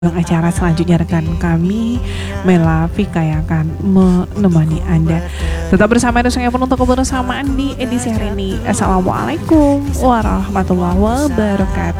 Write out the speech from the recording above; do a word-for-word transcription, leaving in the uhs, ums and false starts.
acara selanjutnya rekan kami Mela Vika yang akan menemani Anda. Tetap bersama Ruseng Epon untuk kebersamaan di edisi hari ini. Assalamualaikum warahmatullahi wabarakatuh.